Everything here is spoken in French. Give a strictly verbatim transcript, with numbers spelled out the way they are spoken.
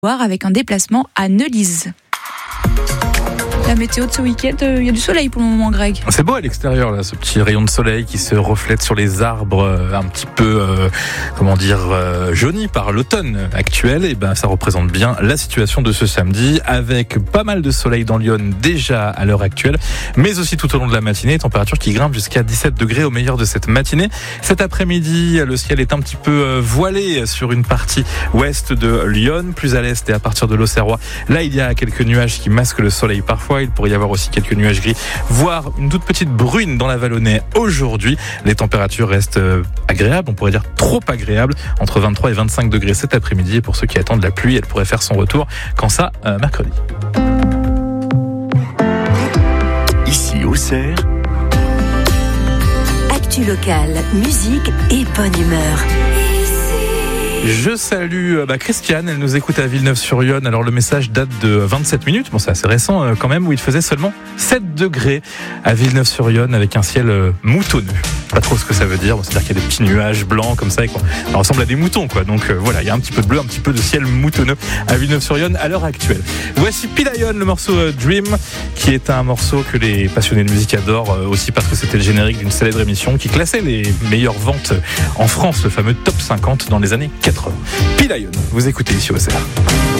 avec un déplacement à Neulise. La météo de ce week-end, il euh, y a du soleil pour le moment, Greg. C'est beau à l'extérieur, là, ce petit rayon de soleil qui se reflète sur les arbres, euh, un petit peu, euh, comment dire, euh, jaunis par l'automne actuel. Et ben, ça représente bien la situation de ce samedi, avec pas mal de soleil dans Lyon déjà à l'heure actuelle, mais aussi tout au long de la matinée, température qui grimpe jusqu'à dix-sept degrés au meilleur de cette matinée. Cet après-midi, le ciel est un petit peu voilé sur une partie ouest de Lyon, plus à l'est et à partir de l'Auxerrois. Là, il y a quelques nuages qui masquent le soleil parfois. Il pourrait y avoir aussi quelques nuages gris, voire une toute petite brune dans la Vallonnais aujourd'hui. Les températures restent agréables, on pourrait dire trop agréables, entre vingt-trois et vingt-cinq degrés cet après-midi. Et pour ceux qui attendent la pluie, elle pourrait faire son retour. Quand ça, euh, mercredi. Ici Auxerre. Actu locale, musique et bonne humeur. Je salue bah, Christiane, elle nous écoute à Villeneuve-sur-Yonne. Alors le message date de vingt-sept minutes, bon c'est assez récent euh, quand même, où il faisait seulement sept degrés à Villeneuve-sur-Yonne avec un ciel euh, moutonneux. Pas trop ce que ça veut dire, bon, c'est-à-dire qu'il y a des petits nuages blancs comme ça, et quoi. Ça ressemble à des moutons quoi, donc euh, voilà, il y a un petit peu de bleu, un petit peu de ciel moutonneux à Villeneuve-sur-Yonne à l'heure actuelle. Voici Pilayon, le morceau euh, Dream, qui est un morceau que les passionnés de musique adorent, euh, aussi parce que c'était le générique d'une célèbre émission qui classait les meilleures ventes en France, le fameux Top cinquante dans les années quatre-vingts. Pilayon, vous écoutez ici au C R.